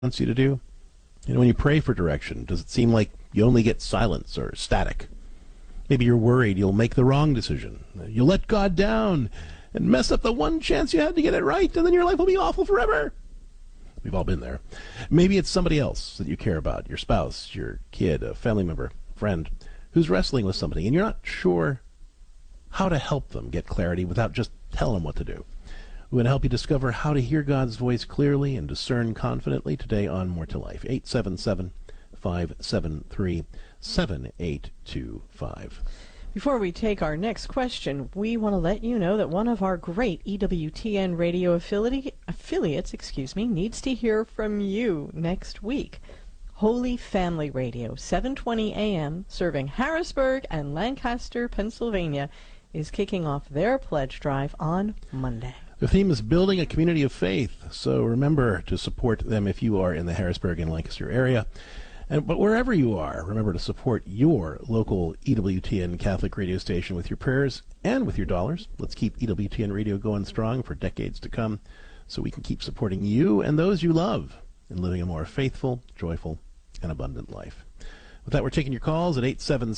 wants you to do? You know, when you pray for direction, does it seem like you only get silence or static? Maybe you're worried you'll make the wrong decision. You'll let God down and mess up the one chance you had to get it right, and then your life will be awful forever. We've all been there. Maybe it's somebody else that you care about, your spouse, your kid, a family member, friend, who's wrestling with something, and you're not sure how to help them get clarity without just telling them what to do. We're going to help you discover how to hear God's voice clearly and discern confidently today on More to Life. 877-573-7825. Before we take our next question, we want to let you know that one of our great EWTN radio affiliates needs to hear from you next week. Holy Family Radio, 720 AM, serving Harrisburg and Lancaster, Pennsylvania, is kicking off their pledge drive on Monday. The theme is building a community of faith, so remember to support them if you are in the Harrisburg and Lancaster area. But wherever you are, remember to support your local EWTN Catholic radio station with your prayers and with your dollars. Let's keep EWTN radio going strong for decades to come so we can keep supporting you and those you love in living a more faithful, joyful, and abundant life. With that, we're taking your calls at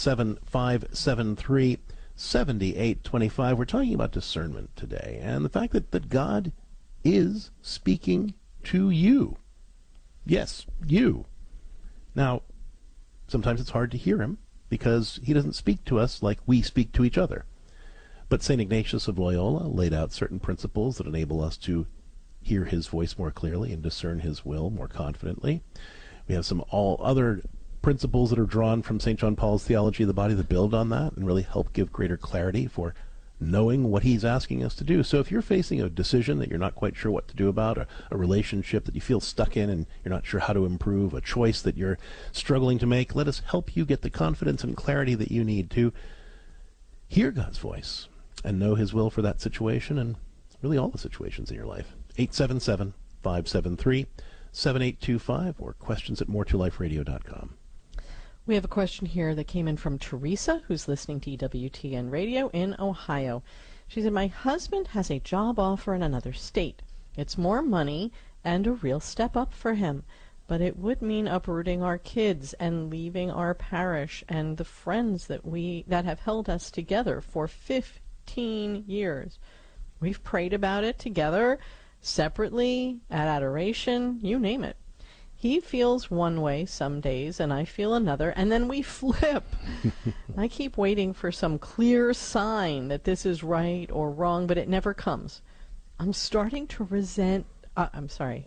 877-573-7825. We're talking about discernment today and the fact that God is speaking to you. Yes, you. Now, sometimes it's hard to hear him because he doesn't speak to us like we speak to each other. But St. Ignatius of Loyola laid out certain principles that enable us to hear his voice more clearly and discern his will more confidently. We have some all other principles that are drawn from St. John Paul's Theology of the Body that build on that and really help give greater clarity for knowing what he's asking us to do. So if you're facing a decision that you're not quite sure what to do about, a relationship that you feel stuck in and you're not sure how to improve, a choice that you're struggling to make, let us help you get the confidence and clarity that you need to hear God's voice and know his will for that situation and really all the situations in your life. 877-573-7825 or questions at moretoliferadio.com. We have a question here that came in from Teresa, who's listening to EWTN Radio in Ohio. She said, my husband has a job offer in another state. It's more money and a real step up for him, but it would mean uprooting our kids and leaving our parish and the friends that have held us together for 15 years. We've prayed about it together, separately, at adoration, you name it. He feels one way some days, and I feel another, and then we flip. I keep waiting for some clear sign that this is right or wrong, but it never comes. I'm starting to resent that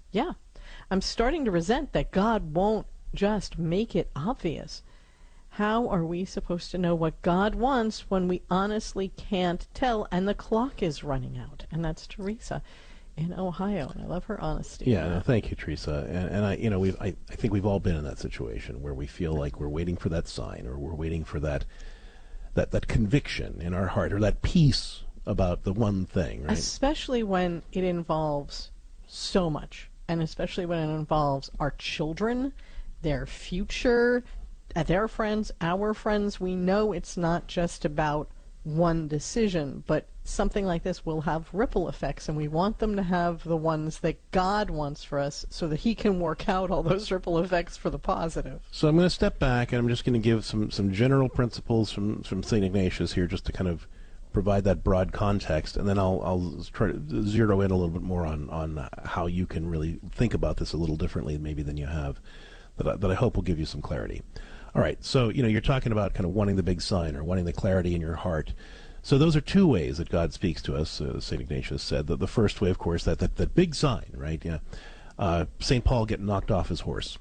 God won't just make it obvious. How are we supposed to know what God wants when we honestly can't tell and the clock is running out? And that's Teresa in Ohio, and I love her honesty. Yeah, no, thank you, Teresa. And I think we've all been in that situation where we feel like we're waiting for that sign, or we're waiting for that conviction in our heart, or that peace about the one thing, right? Especially when it involves so much, and especially when it involves our children, their future, their friends, our friends. We know it's not just about one decision, but something like this will have ripple effects, and we want them to have the ones that God wants for us so that he can work out all those ripple effects for the positive. So I'm going to step back, and I'm just going to give some general principles from St. Ignatius here just to kind of provide that broad context, and then I'll try to zero in a little bit more on how you can really think about this a little differently maybe than you have, that I hope will give you some clarity. All right, so you're talking about kind of wanting the big sign or wanting the clarity in your heart. So those are two ways that God speaks to us, St. Ignatius said. The first way, of course, that big sign, right? Yeah. St. Paul getting knocked off his horse.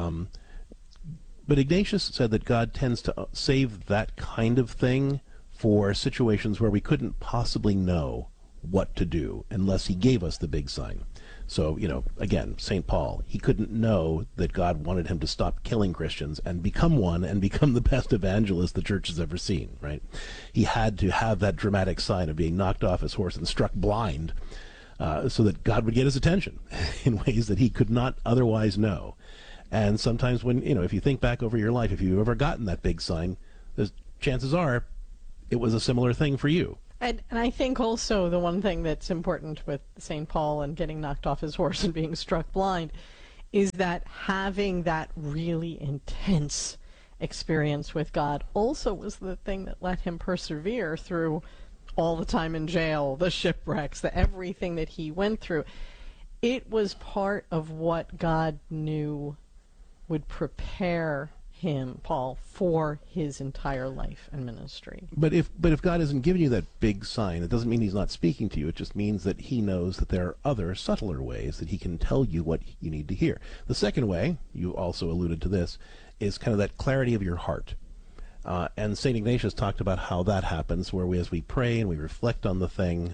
But Ignatius said that God tends to save that kind of thing for situations where we couldn't possibly know what to do unless he gave us the big sign. So, again, St. Paul, he couldn't know that God wanted him to stop killing Christians and become one and become the best evangelist the church has ever seen, right? He had to have that dramatic sign of being knocked off his horse and struck blind so that God would get his attention in ways that he could not otherwise know. And sometimes when, if you think back over your life, if you've ever gotten that big sign, chances are it was a similar thing for you. And I think also the one thing that's important with St. Paul and getting knocked off his horse and being struck blind is that having that really intense experience with God also was the thing that let him persevere through all the time in jail, the shipwrecks, the everything that he went through. It was part of what God knew would prepare him, Paul, for his entire life and ministry. But if God isn't giving you that big sign, it doesn't mean he's not speaking to you. It just means that he knows that there are other, subtler ways that he can tell you what you need to hear. The second way, you also alluded to this, is kind of that clarity of your heart. And St. Ignatius talked about how that happens, where as we pray and we reflect on the thing,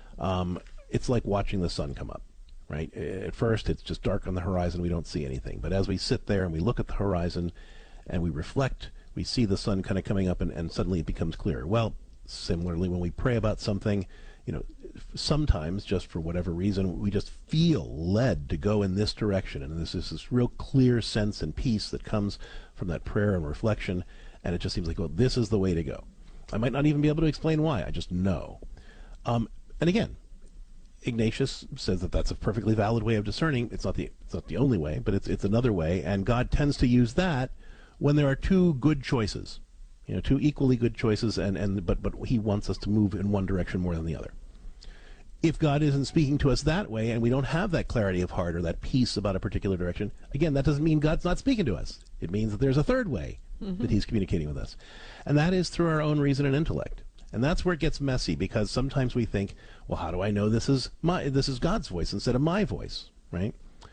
it's like watching the sun come up. Right? At first, it's just dark on the horizon. We don't see anything. But as we sit there and we look at the horizon and we reflect, we see the sun kind of coming up, and suddenly it becomes clearer. Well, similarly, when we pray about something, sometimes, just for whatever reason, we just feel led to go in this direction. And this is this real clear sense and peace that comes from that prayer and reflection. And it just seems like, well, this is the way to go. I might not even be able to explain why. I just know. And again, Ignatius says that that's a perfectly valid way of discerning. It's not the only way, but it's another way, and God tends to use that when there are two good choices, two equally good choices, but he wants us to move in one direction more than the other. If God isn't speaking to us that way, and we don't have that clarity of heart or that peace about a particular direction, again, that doesn't mean God's not speaking to us. It means that there's a third way that he's communicating with us, and that is through our own reason and intellect. And that's where it gets messy, because sometimes we think, well, how do I know this is God's voice instead of my voice, right?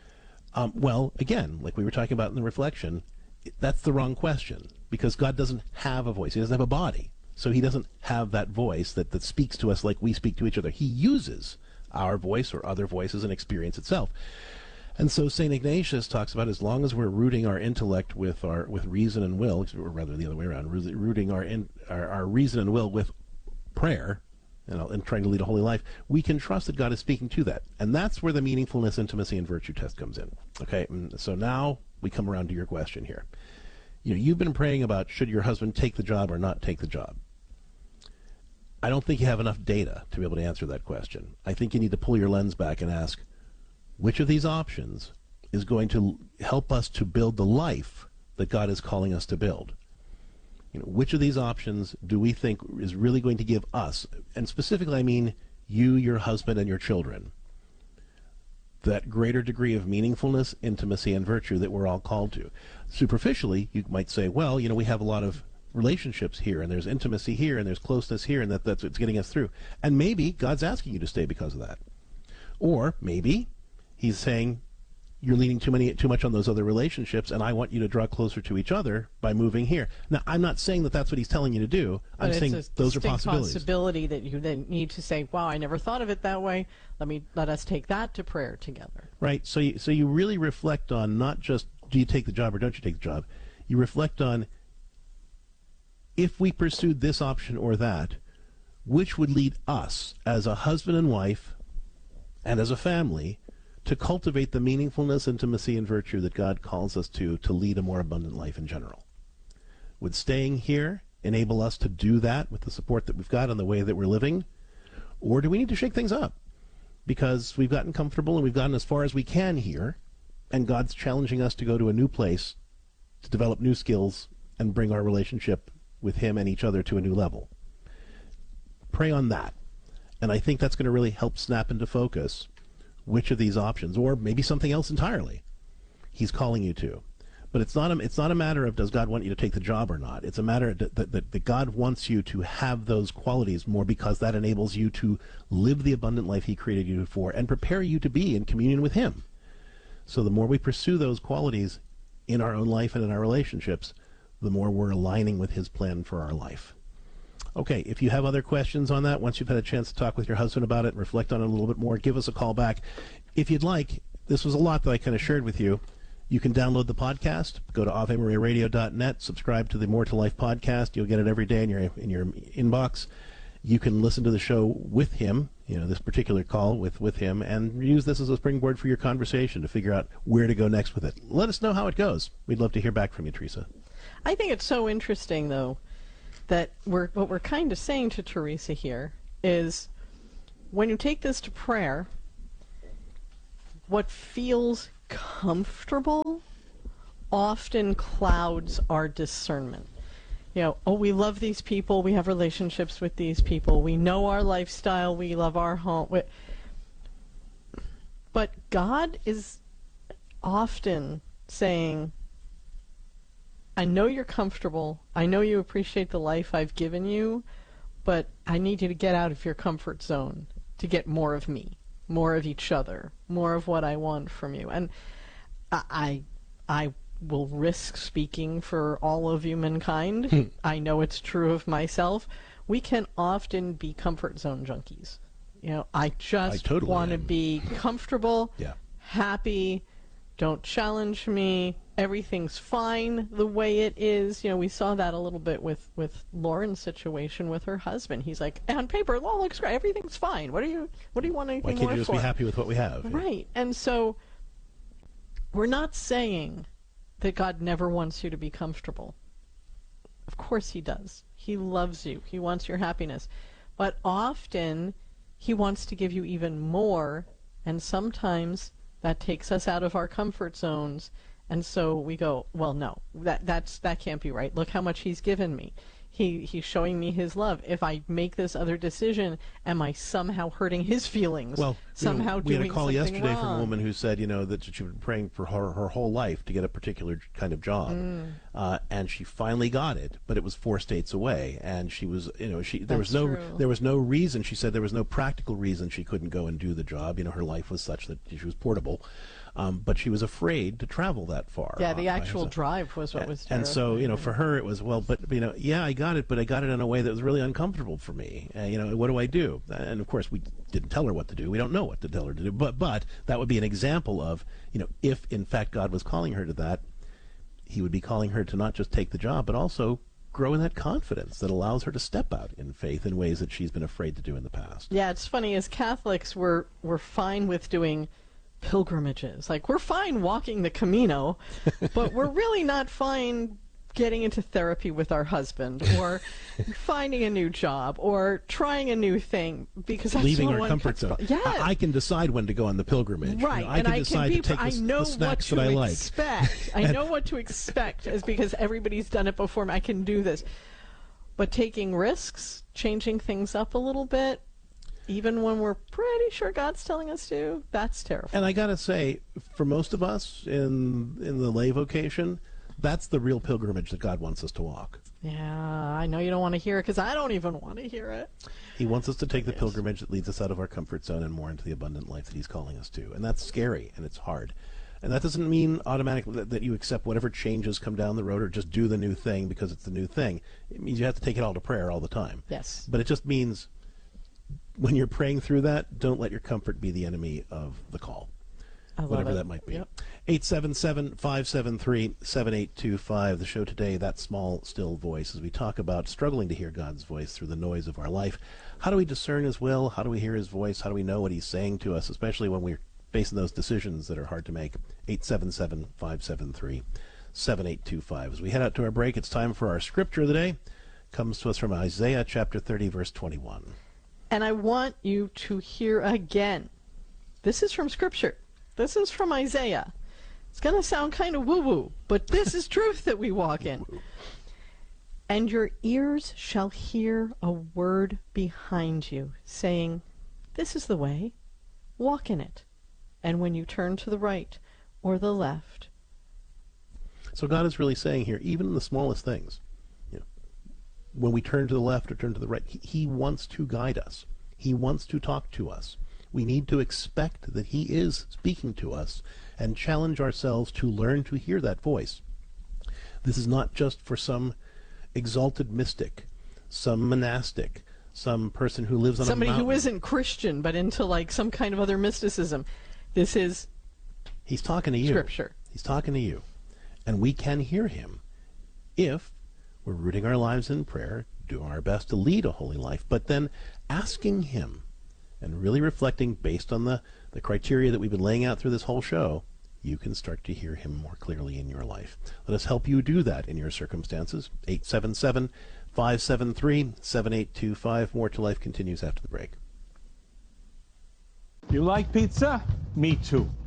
Well, again, like we were talking about in the reflection, that's the wrong question, because God doesn't have a voice. He doesn't have a body. So he doesn't have that voice that speaks to us like we speak to each other. He uses our voice or other voices and experience itself. And so St. Ignatius talks about, as long as we're rooting our intellect with reason and will, or rather the other way around, rooting our reason and will with prayer and trying to lead a holy life, we can trust that God is speaking to that. And that's where the meaningfulness, intimacy, and virtue test comes in. Okay, so now we come around to your question here. You've been praying about, should your husband take the job or not take the job? I don't think you have enough data to be able to answer that question. I think you need to pull your lens back and ask, which of these options is going to help us to build the life that God is calling us to build? Which of these options do we think is really going to give us, and specifically I mean you, your husband, and your children, that greater degree of meaningfulness, intimacy, and virtue that we're all called to? Superficially, you might say, well, we have a lot of relationships here, and there's intimacy here, and there's closeness here, and that's what's getting us through. And maybe God's asking you to stay because of that. Or maybe he's saying, you're leaning too much on those other relationships, and I want you to draw closer to each other by moving here. Now, I'm not saying that that's what he's telling you to do. I'm saying those are possibilities. Possibility that you then need to say, wow, I never thought of it that way. Let us take that to prayer together. Right. So you really reflect on not just, do you take the job or don't you take the job? You reflect on, if we pursued this option or that, which would lead us as a husband and wife and as a family to cultivate the meaningfulness, intimacy, and virtue that God calls us to lead a more abundant life in general. Would staying here enable us to do that with the support that we've got and the way that we're living? Or do we need to shake things up? Because we've gotten comfortable and we've gotten as far as we can here, and God's challenging us to go to a new place, to develop new skills, and bring our relationship with him and each other to a new level. Pray on that. And I think that's going to really help snap into focus which of these options, or maybe something else entirely, he's calling you to. But it's not a matter of, does God want you to take the job or not? It's a matter that God wants you to have those qualities more, because that enables you to live the abundant life he created you for and prepare you to be in communion with him. So the more we pursue those qualities in our own life and in our relationships, the more we're aligning with his plan for our life. Okay, if you have other questions on that, once you've had a chance to talk with your husband about it and reflect on it a little bit more, give us a call back. If you'd like, this was a lot that I kind of shared with you. You can download the podcast, go to AveMariaRadio.net, subscribe to the More to Life podcast. You'll get it every day in your inbox. You can listen to the show with him, this particular call with him, and use this as a springboard for your conversation to figure out where to go next with it. Let us know how it goes. We'd love to hear back from you, Teresa. I think it's so interesting, though, that what we're kind of saying to Teresa here is, when you take this to prayer, what feels comfortable often clouds our discernment. Oh, we love these people, we have relationships with these people, we know our lifestyle, we love our home. But God is often saying, I know you're comfortable, I know you appreciate the life I've given you, but I need you to get out of your comfort zone to get more of me, more of each other, more of what I want from you. And I will risk speaking for all of humankind. I know it's true of myself. We can often be comfort zone junkies. I just totally want to am. be comfortable, Yeah. happy, don't challenge me, everything's fine the way it is. We saw that a little bit with Lauren's situation with her husband. He's like, on paper, it all looks great, everything's fine. What do you want anything Why more can't you just for? be happy with what we have? Right. And so we're not saying that God never wants you to be comfortable. Of course he does. He loves you. He wants your happiness. But often he wants to give you even more, and sometimes that takes us out of our comfort zones, and so we go, well, no, that can't be right. Look how much he's given me. He's showing me his love. If I make this other decision, am I somehow hurting his feelings? Well, somehow we had doing a call something yesterday from a wrong? woman who said, that she'd been praying for her whole life to get a particular kind of job, and she finally got it, but it was 4 states away, and she was, there was no reason. She said there was no practical reason she couldn't go and do the job. Her life was such that she was portable, but she was afraid to travel that far. Yeah, the actual drive was what was and so, terrifying. for her it was, yeah, I got it, but I got it in a way that was really uncomfortable for me. What do I do? And of course, we didn't tell her what to do. We don't know what to tell her to do. But that would be an example of, if in fact God was calling her to that, he would be calling her to not just take the job, but also grow in that confidence that allows her to step out in faith in ways that she's been afraid to do in the past. Yeah, it's funny. As Catholics, we're fine with doing pilgrimages. Like, we're fine walking the Camino, but we're really not fine getting into therapy with our husband, or finding a new job, or trying a new thing, because that's leaving so our comfort zone. Yes. I can decide when to go on the pilgrimage. Right, I can decide to take I know the snacks that what I to like. expect. I know what to expect, is because everybody's done it before me. I can do this. But taking risks, changing things up a little bit, even when we're pretty sure God's telling us to, that's terrifying. And I gotta say, for most of us in the lay vocation, that's the real pilgrimage that God wants us to walk. Yeah, I know you don't want to hear it, because I don't even want to hear it. He wants us to take the pilgrimage that leads us out of our comfort zone and more into the abundant life that he's calling us to. And that's scary, and it's hard. And that doesn't mean automatically that you accept whatever changes come down the road or just do the new thing because it's the new thing. It means you have to take it all to prayer all the time. Yes. But it just means when you're praying through that, don't let your comfort be the enemy of the call. I love Whatever it. that might be. Yep. 877-573-7825. The show today, That Small, Still Voice, as we talk about struggling to hear God's voice through the noise of our life. How do we discern his will? How do we hear his voice? How do we know what he's saying to us, especially when we're facing those decisions that are hard to make? 877-573-7825. As we head out to our break, it's time for our scripture of the day. It comes to us from Isaiah chapter 30, verse 21. And I want you to hear again. This is from Scripture. This is from Isaiah. It's going to sound kind of woo-woo, but this is truth that we walk in. And your ears shall hear a word behind you, saying, this is the way, walk in it. And when you turn to the right or the left. So God is really saying here, even in the smallest things, when we turn to the left or turn to the right, he wants to guide us. He wants to talk to us. We need to expect that he is speaking to us and challenge ourselves to learn to hear that voice. This is not just for some exalted mystic, some monastic, some person who lives on somebody a mountain. who isn't Christian but into like some kind of other mysticism. This is He's talking to you. Scripture. He's talking to you. And we can hear him if we're rooting our lives in prayer, doing our best to lead a holy life, but then asking him and really reflecting based on the criteria that we've been laying out through this whole show, you can start to hear him more clearly in your life. Let us help you do that in your circumstances. 877-573-7825. More to Life continues after the break. You like pizza? Me too.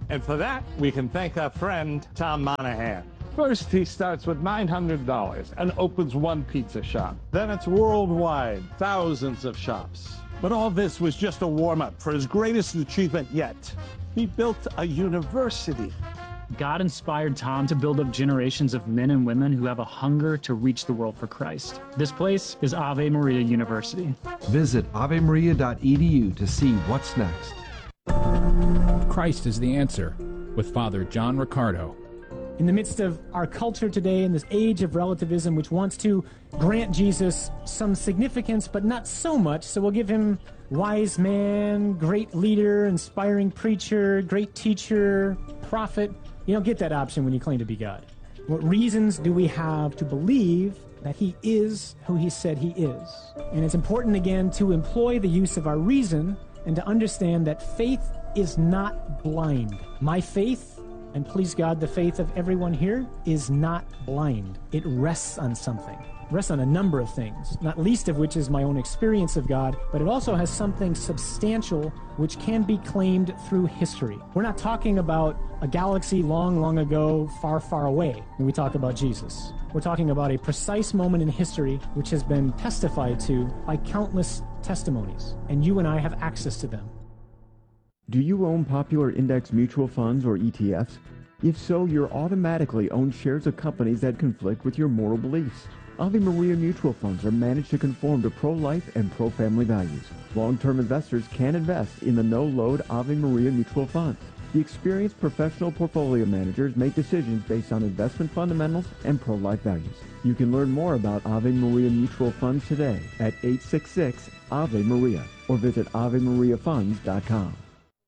And for that, we can thank our friend, Tom Monahan. First, he starts with $900 and opens one pizza shop. Then it's worldwide, thousands of shops. But all this was just a warm-up for his greatest achievement yet. He built a university. God inspired Tom to build up generations of men and women who have a hunger to reach the world for Christ. This place is Ave Maria University. Visit avemaria.edu to see what's next. Christ is the answer, with Father John Riccardo. In the midst of our culture today, in this age of relativism, which wants to grant Jesus some significance, but not so much, so we'll give him wise man, great leader, inspiring preacher, great teacher, prophet. You don't get that option when you claim to be God. What reasons do we have to believe that he is who he said he is? And it's important, again, to employ the use of our reason and to understand that faith is not blind. My faith, and please God, the faith of everyone here, is not blind. It rests on something. It rests on a number of things, not least of which is my own experience of God, but it also has something substantial which can be claimed through history. We're not talking about a galaxy long, long ago, far, far away when we talk about Jesus. We're talking about a precise moment in history which has been testified to by countless testimonies, and you and I have access to them. Do you own popular index mutual funds or ETFs? If so, you're automatically own shares of companies that conflict with your moral beliefs. Ave Maria mutual funds are managed to conform to pro-life and pro-family values. Long-term investors can invest in the no-load Ave Maria mutual funds. The experienced professional portfolio managers make decisions based on investment fundamentals and pro-life values. You can learn more about Ave Maria mutual funds today at 866 Ave Maria or visit AveMariaFunds.com.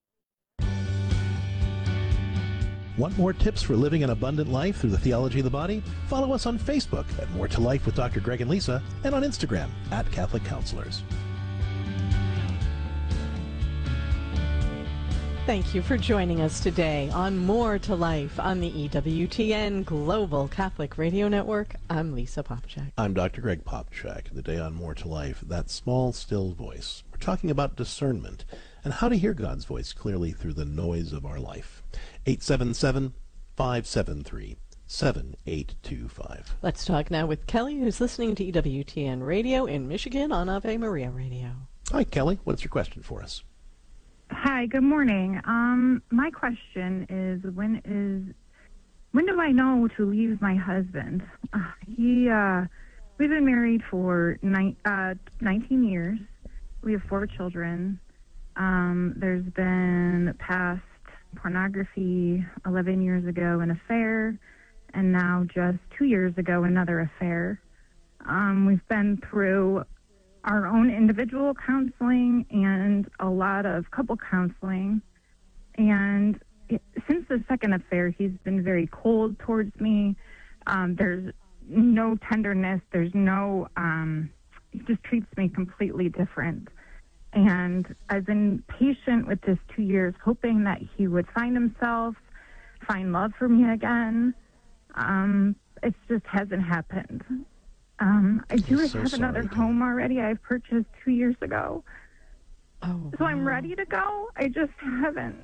Want more tips for living an abundant life through the theology of the body? Follow us on Facebook at More to Life with Dr. Greg and Lisa, and on Instagram at Catholic Counselors. Thank you for joining us today on More to Life on the EWTN Global Catholic Radio Network. I'm Lisa Popchak. I'm Dr. Greg Popchak. Today on More to Life, that small, still voice. We're talking about discernment and how to hear God's voice clearly through the noise of our life. 877-573-7825. Let's talk now with Kelly, who's listening to EWTN Radio in Michigan on Ave Maria Radio. Hi, Kelly. What's your question for us? Hi, good morning. My question is, when do I know to leave my husband? We've been married for 19 years. We have 4 children. There's been past pornography 11 years ago, an affair, and now just 2 years ago, another affair. We've been through our own individual counseling and a lot of couple counseling. And since the second affair, he's been very cold towards me. There's no tenderness. There's no, he just treats me completely different. And I've been patient with this 2 years, hoping that he would find himself, find love for me again. It just hasn't happened. I do have another home already I've purchased 2 years ago. Oh, so I'm ready to go. I just haven't.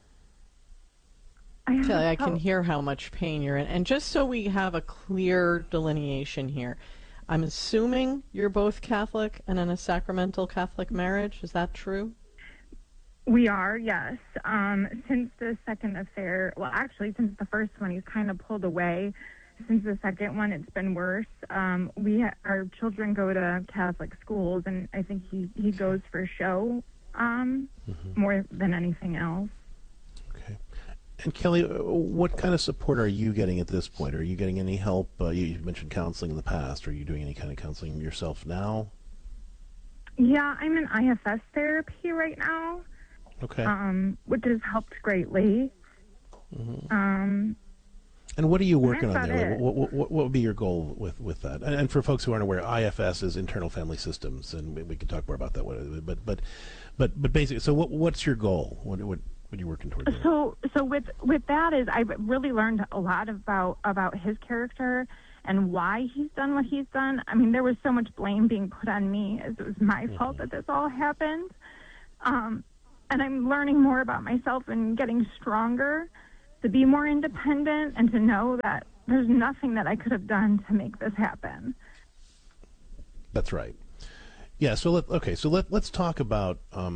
Kelly, I can hear how much pain you're in. And just so we have a clear delineation here, I'm assuming you're both Catholic and in a sacramental Catholic marriage. Is that true? We are, yes. Since the second affair, well, actually, since the first one, he's kind of pulled away. Since the second one, it's been worse. Our children go to Catholic schools, and I think he goes for show more than anything else. Okay. And Kelly, what kind of support are you getting at this point? Are you getting any help? You mentioned counseling in the past. Are you doing any kind of counseling yourself now? Yeah, I'm in IFS therapy right now. Okay. Which has helped greatly. Mm-hmm. And what are you working on there? What would be your goal with that? And for folks who aren't aware, IFS is Internal Family Systems, and we can talk more about that. But basically, so what's your goal? What are you working toward? So with that is I've really learned a lot about his character and why he's done what he's done. I mean, there was so much blame being put on me as it was my fault that this all happened. and I'm learning more about myself and getting stronger to be more independent and to know that there's nothing that I could have done to make this happen. That's right. Yeah. So let's talk about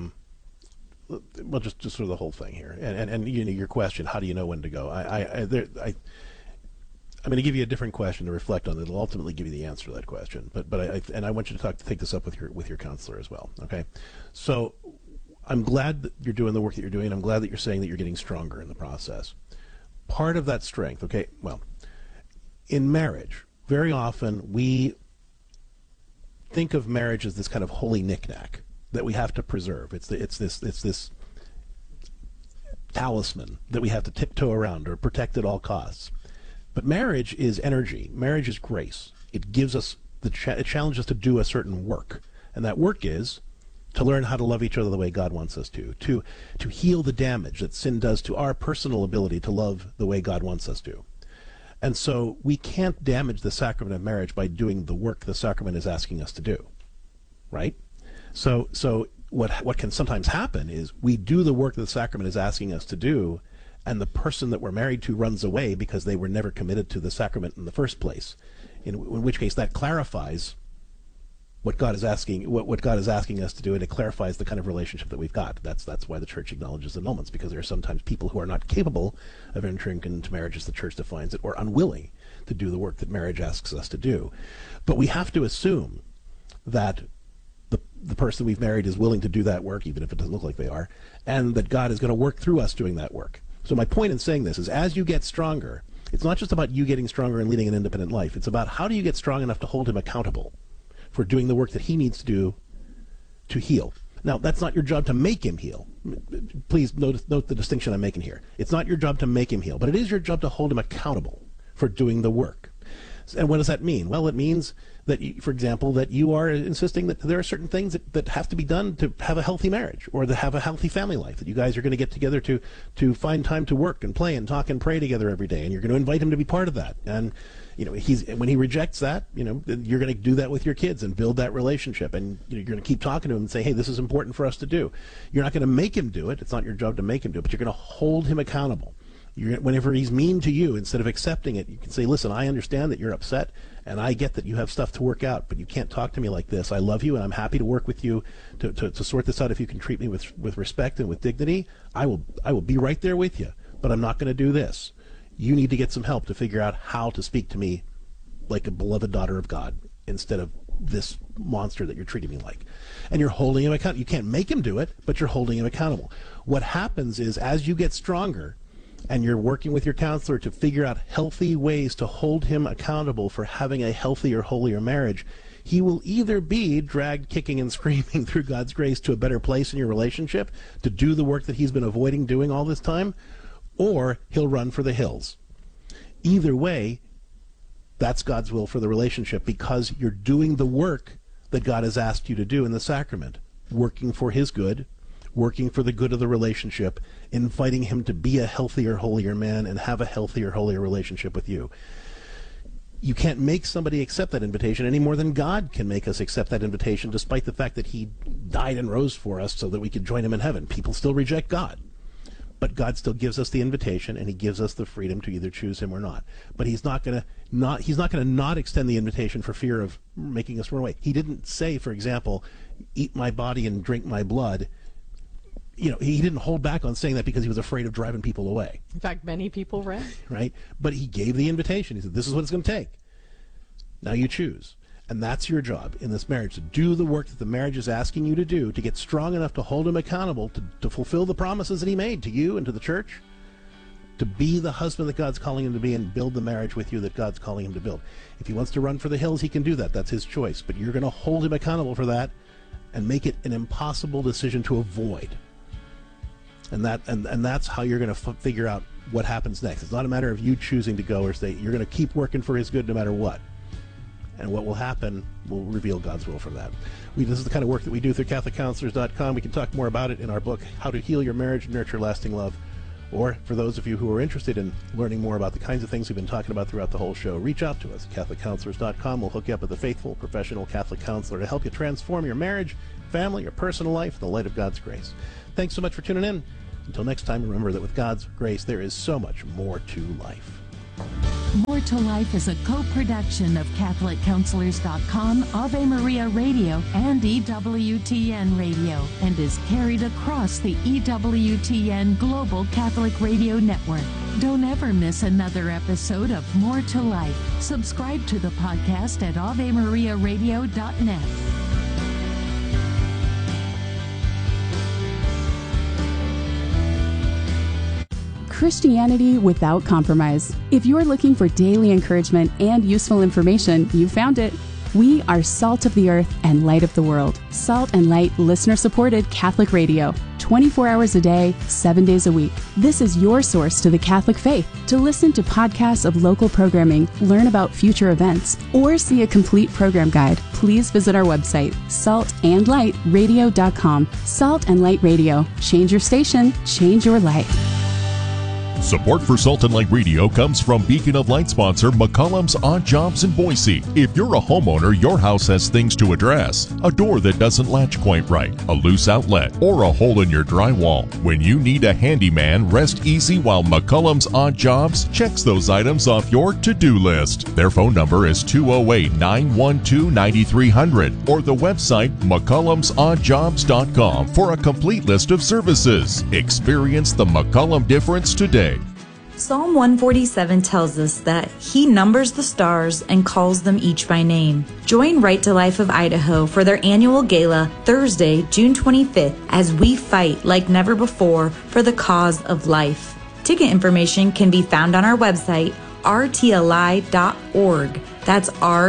just sort of the whole thing here, and your question, how do you know when to go? I'm going to give you a different question to reflect on. It'll ultimately give you the answer to that question. But I want you to take this up with your counselor as well. Okay. So I'm glad that you're doing the work that you're doing. I'm glad that you're saying that you're getting stronger in the process. Part of that strength, okay, well, in marriage, very often we think of marriage as this kind of holy knickknack that we have to preserve. It's this talisman that we have to tiptoe around or protect at all costs. But marriage is energy. Marriage is grace. It gives us it challenges us to do a certain work, and that work is to learn how to love each other the way God wants us to heal the damage that sin does to our personal ability to love the way God wants us to. And so we can't damage the sacrament of marriage by doing the work the sacrament is asking us to do, right? So what can sometimes happen is we do the work that the sacrament is asking us to do, and the person that we're married to runs away because they were never committed to the sacrament in the first place, in which case that clarifies what God is asking us to do, and it clarifies the kind of relationship that we've got. That's why the church acknowledges annulments, because there are sometimes people who are not capable of entering into marriage as the church defines it, or unwilling to do the work that marriage asks us to do. But we have to assume that the person we've married is willing to do that work, even if it doesn't look like they are, and that God is going to work through us doing that work. So my point in saying this is, as you get stronger, it's not just about you getting stronger and leading an independent life. It's about how do you get strong enough to hold him accountable for doing the work that he needs to do to heal. Now, that's not your job to make him heal. Please note the distinction I'm making here. It's not your job to make him heal, but it is your job to hold him accountable for doing the work. And what does that mean? Well, it means that, for example, that you are insisting that there are certain things that have to be done to have a healthy marriage or to have a healthy family life, that you guys are going to get together to find time to work and play and talk and pray together every day, and you're going to invite him to be part of that. And when he rejects that, you're going to do that with your kids and build that relationship, and you're going to keep talking to him and say, hey, this is important for us to do. You're not going to make him do it. It's not your job to make him do it, but you're going to hold him accountable. Whenever he's mean to you, instead of accepting it, you can say, listen, I understand that you're upset, and I get that you have stuff to work out, but you can't talk to me like this. I love you, and I'm happy to work with you to sort this out. If you can treat me with respect and with dignity, I will be right there with you, but I'm not going to do this. You need to get some help to figure out how to speak to me like a beloved daughter of God instead of this monster that you're treating me like. And you're holding him accountable. You can't make him do it, but you're holding him accountable. What happens is, as you get stronger and you're working with your counselor to figure out healthy ways to hold him accountable for having a healthier, holier marriage, he will either be dragged kicking and screaming through God's grace to a better place in your relationship to do the work that he's been avoiding doing all this time, or he'll run for the hills. Either way, that's God's will for the relationship, because you're doing the work that God has asked you to do in the sacrament, working for his good, working for the good of the relationship, inviting him to be a healthier, holier man and have a healthier, holier relationship with you. You can't make somebody accept that invitation any more than God can make us accept that invitation, despite the fact that he died and rose for us so that we could join him in heaven. People still reject God. But God still gives us the invitation, and he gives us the freedom to either choose him or not. But he's not going to not extend the invitation for fear of making us run away. He didn't say, for example, eat my body and drink my blood. He didn't hold back on saying that because he was afraid of driving people away. In fact, many people ran. Right? But he gave the invitation. He said, this is what it's going to take. Now you choose. And that's your job in this marriage, to do the work that the marriage is asking you to do, to get strong enough to hold him accountable, to fulfill the promises that he made to you and to the church, to be the husband that God's calling him to be and build the marriage with you that God's calling him to build. If he wants to run for the hills, he can do that. That's his choice. But you're going to hold him accountable for that and make it an impossible decision to avoid. And that's how you're going to figure out what happens next. It's not a matter of you choosing to go or stay. You're going to keep working for his good no matter what. And what will happen will reveal God's will from that. This is the kind of work that we do through CatholicCounselors.com. We can talk more about it in our book, How to Heal Your Marriage and Nurture Lasting Love. Or for those of you who are interested in learning more about the kinds of things we've been talking about throughout the whole show, reach out to us at CatholicCounselors.com. We'll hook you up with a faithful, professional Catholic counselor to help you transform your marriage, family, your personal life in the light of God's grace. Thanks so much for tuning in. Until next time, remember that with God's grace, there is so much more to life. More to Life is a co-production of CatholicCounselors.com, Ave Maria Radio, and EWTN Radio, and is carried across the EWTN Global Catholic Radio Network. Don't ever miss another episode of More to Life. Subscribe to the podcast at AveMariaRadio.net. Christianity without compromise. If you're looking for daily encouragement and useful information, you found it. We are Salt of the Earth and Light of the World. Salt and Light listener-supported Catholic radio. 24 hours a day, 7 days a week. This is your source to the Catholic faith. To listen to podcasts of local programming, learn about future events, or see a complete program guide, please visit our website, saltandlightradio.com. Salt and Light Radio. Change your station, change your life. Support for Salt and Light Radio comes from Beacon of Light sponsor McCollum's Odd Jobs in Boise. If you're a homeowner, your house has things to address. A door that doesn't latch quite right, a loose outlet, or a hole in your drywall. When you need a handyman, rest easy while McCollum's Odd Jobs checks those items off your to-do list. Their phone number is 208-912-9300 or the website McCollum'sOddJobs.com for a complete list of services. Experience the McCollum difference today. Psalm 147 tells us that He numbers the stars and calls them each by name. Join Right to Life of Idaho for their annual gala Thursday, June 25th, as we fight like never before for the cause of life. Ticket information can be found on our website, rtli.org. That's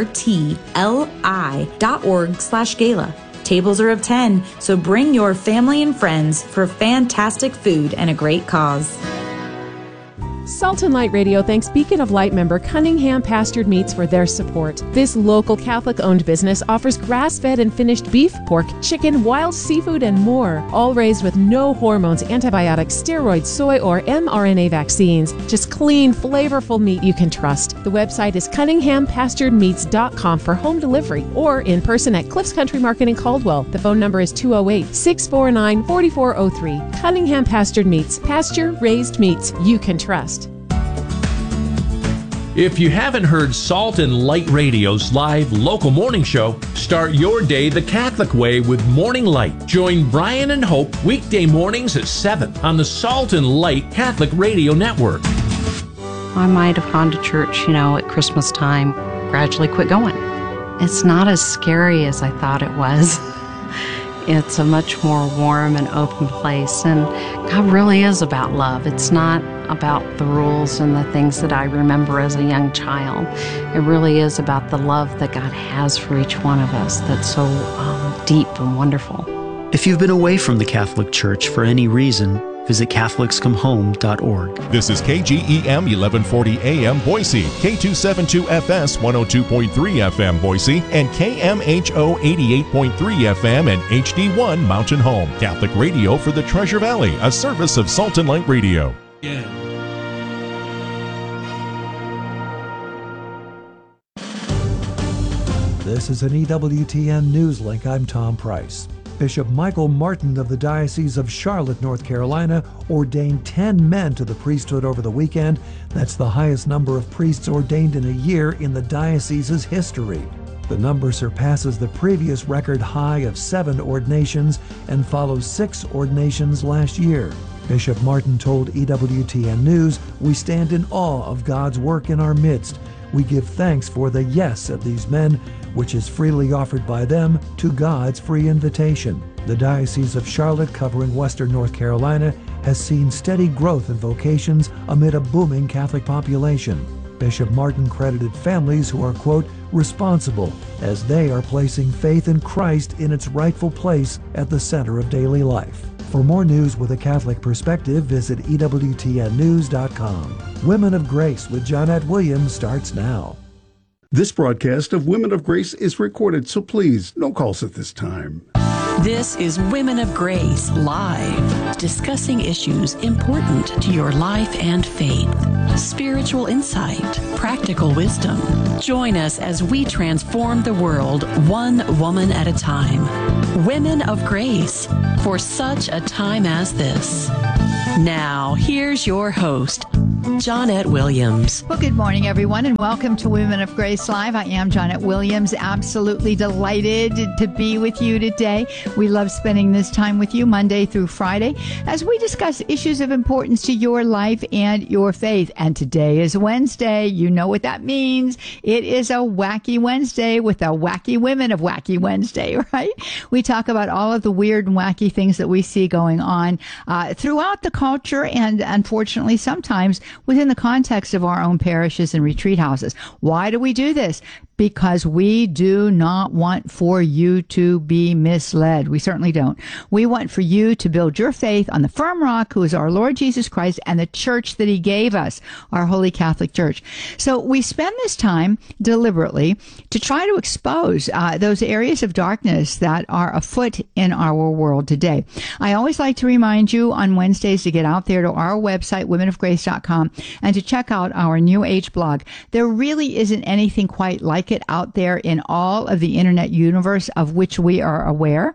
rtli.org/gala. Tables are of 10, so bring your family and friends for fantastic food and a great cause. Salt and Light Radio thanks Beacon of Light member Cunningham Pastured Meats for their support. This local Catholic-owned business offers grass-fed and finished beef, pork, chicken, wild seafood, and more, all raised with no hormones, antibiotics, steroids, soy, or mRNA vaccines. Just clean, flavorful meat you can trust. The website is CunninghamPasturedMeats.com for home delivery or in person at Cliffs Country Market in Caldwell. The phone number is 208-649-4403. Cunningham Pastured Meats. Pasture-raised meats you can trust. If you haven't heard Salt and Light Radio's live local morning show, start your day the Catholic way with Morning Light. Join Brian and Hope weekday mornings at 7 on the Salt and Light Catholic Radio Network. I might have gone to church, at Christmas time, gradually quit going. It's not as scary as I thought it was. It's a much more warm and open place, and God really is about love. It's not about the rules and the things that I remember as a young child. It really is about the love that God has for each one of us that's so deep and wonderful. If you've been away from the Catholic Church for any reason, visit CatholicsComeHome.org. This is KGEM 1140 AM Boise, K272FS 102.3 FM Boise, and KMHO 88.3 FM and HD1 Mountain Home. Catholic radio for the Treasure Valley, a service of Salt and Light Radio. Yeah. This is an EWTN News Link. I'm Tom Price. Bishop Michael Martin of the Diocese of Charlotte, North Carolina, ordained 10 men to the priesthood over the weekend. That's the highest number of priests ordained in a year in the diocese's history. The number surpasses the previous record high of 7 ordinations and follows 6 ordinations last year. Bishop Martin told EWTN News, "We stand in awe of God's work in our midst. We give thanks for the yes of these men, which is freely offered by them to God's free invitation." The Diocese of Charlotte, covering western North Carolina, has seen steady growth in vocations amid a booming Catholic population. Bishop Martin credited families who are, quote, responsible as they are placing faith in Christ in its rightful place at the center of daily life. For more news with a Catholic perspective, visit EWTNnews.com. Women of Grace with Johnette Williams starts now. This broadcast of Women of Grace is recorded, so please, no calls at this time. This is Women of Grace Live, discussing issues important to your life and faith, spiritual insight, practical wisdom. Join us as we transform the world one woman at a time. Women of Grace, for such a time as this. Now, here's your host, Johnette Williams. Well, good morning, everyone, and welcome to Women of Grace Live. I am Johnette Williams, absolutely delighted to be with you today. We love spending this time with you Monday through Friday as we discuss issues of importance to your life and your faith. And today is Wednesday. You know what that means. It is a wacky Wednesday with the wacky women of Wacky Wednesday, right? We talk about all of the weird and wacky things that we see going on throughout the culture, and unfortunately sometimes within the context of our own parishes and retreat houses. Why do we do this? Because we do not want for you to be misled. We certainly don't. We want for you to build your faith on the firm rock, who is our Lord Jesus Christ, and the church that he gave us, our Holy Catholic Church. So we spend this time deliberately to try to expose those areas of darkness that are afoot in our world today. I always like to remind you on Wednesdays to get out there to our website, womenofgrace.com, and to check out our New Age blog. There really isn't anything quite like it out there in all of the internet universe of which we are aware.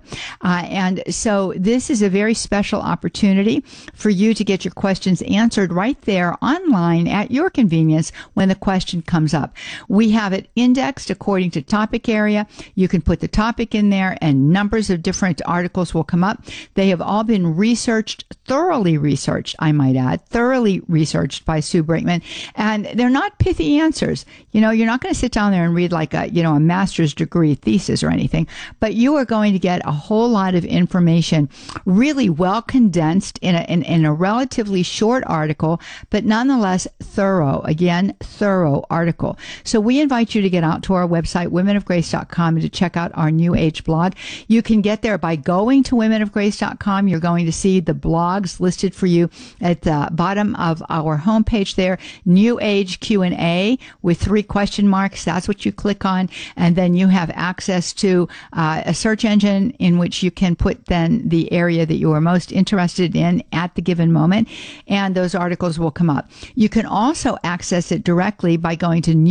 And so this is a very special opportunity for you to get your questions answered right there online at your convenience when the question comes up. We have it indexed according to topic area. You can put the topic in there and numbers of different articles will come up. They have all been researched, thoroughly researched, I might add, thoroughly researched by Sue Brinkman. And they're not pithy answers. You know, you're not going to sit down there and read like a master's degree thesis or anything, but you are going to get a whole lot of information really well condensed in a relatively short article, but nonetheless thorough. Again, thorough article. So we invite you to get out to our website, womenofgrace.com, and to check out our New Age blog. You can get there by going to womenofgrace.com. You're going to see the blogs listed for you at the bottom of our homepage there. New Age Q&A with 3 question marks. That's what you click on, and then you have access to a search engine in which you can put then the area that you are most interested in at the given moment, and those articles will come up. You can also access it directly by going to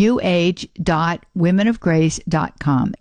newage.womenofgrace.com,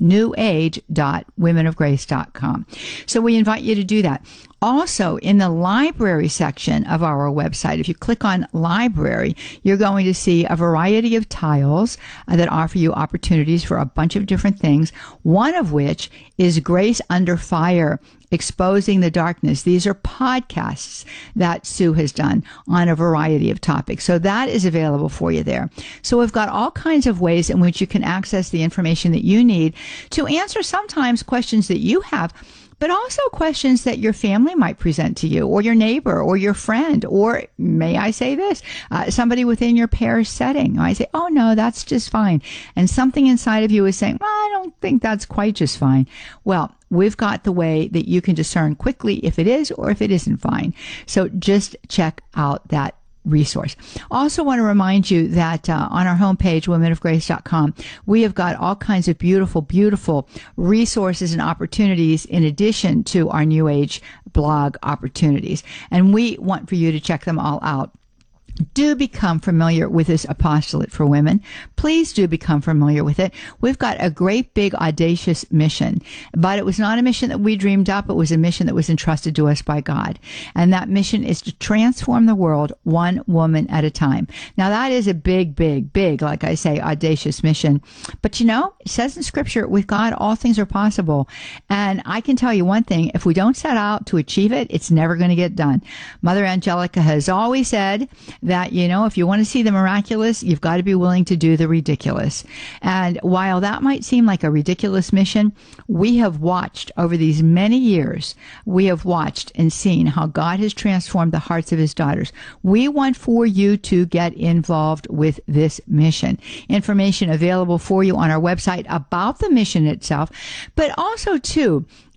newage.womenofgrace.com. So we invite you to do that. Also, in the library section of our website, if you click on library, you're going to see a variety of tiles that offer you opportunities for a bunch of different things, one of which is Grace Under Fire, Exposing the Darkness. These are podcasts that Sue has done on a variety of topics. So that is available for you there. So we've got all kinds of ways in which you can access the information that you need to answer sometimes questions that you have, but also questions that your family might present to you, or your neighbor, or your friend, or may I say this, somebody within your parish setting. I say, oh no, that's just fine. And something inside of you is saying, well, I don't think that's quite just fine. Well, we've got the way that you can discern quickly if it is or if it isn't fine. So just check out that resource. Also want to remind you that on our homepage, womenofgrace.com, we have got all kinds of beautiful, beautiful resources and opportunities in addition to our New Age blog opportunities. And we want for you to check them all out. Do become familiar with this apostolate for women. Please do become familiar with it. We've got a great big audacious mission, but it was not a mission that we dreamed up. It was a mission that was entrusted to us by God. And that mission is to transform the world one woman at a time. Now that is a big, big, big, like I say, audacious mission. But you know, it says in Scripture, with God, all things are possible. And I can tell you one thing, if we don't set out to achieve it, it's never going to get done. Mother Angelica has always said that, you know, if you want to see the miraculous, you've got to be willing to do the ridiculous. And while that might seem like a ridiculous mission, we have watched over these many years, we have watched and seen how God has transformed the hearts of his daughters. We want for you to get involved with this mission. Information available for you on our website about the mission itself, but also too,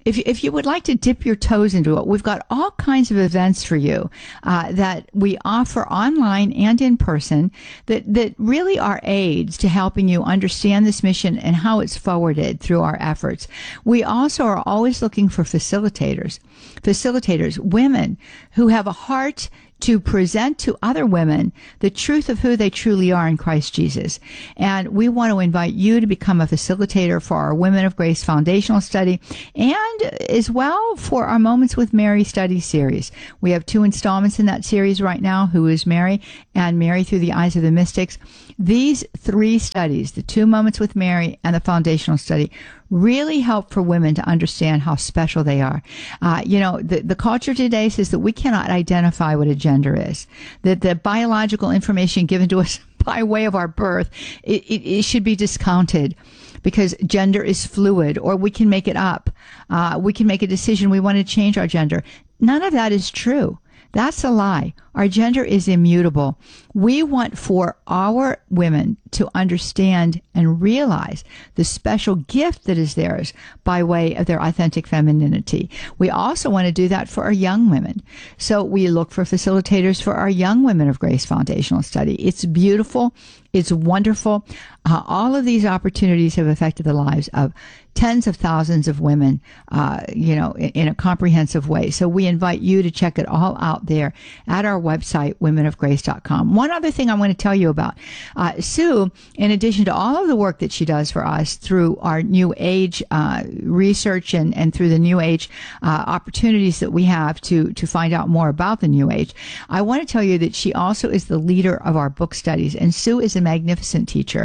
if you would like to dip your toes into it, we've got all kinds of events for you that we offer online and in person that really are aids to helping you understand this mission and how it's forwarded through our efforts. We also are always looking for facilitators, women who have a heart to present to other women the truth of who they truly are in Christ Jesus. And we want to invite you to become a facilitator for our Women of Grace Foundational Study and as well for our Moments with Mary study series. We have 2 installments in that series right now, Who is Mary and Mary Through the Eyes of the Mystics. These 3 studies, the 2 Moments with Mary and the Foundational Study, really help for women to understand how special they are. The culture today says that we cannot identify what a gender is, that the biological information given to us by way of our birth, it should be discounted because gender is fluid, or we can make it up. We can make a decision we want to change our gender. None of that is true. That's a lie. Our gender is immutable. We want for our women to understand and realize the special gift that is theirs by way of their authentic femininity. We also want to do that for our young women. So we look for facilitators for our Young Women of Grace Foundational Study. It's beautiful. It's wonderful. All of these opportunities have affected the lives of tens of thousands of women, in a comprehensive way. So we invite you to check it all out there at our website, womenofgrace.com. One other thing I want to tell you about. Sue, in addition to all of the work that she does for us through our New Age research and through the New Age opportunities that we have to find out more about the New Age, I want to tell you that she also is the leader of our book studies. And Sue is a magnificent teacher.